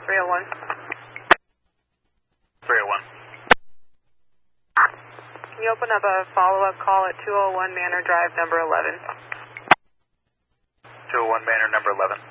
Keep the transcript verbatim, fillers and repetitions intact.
three oh one. three oh one. Can you open up a follow-up call at two oh one Manor Drive, number eleven? two oh one Manor, number eleven.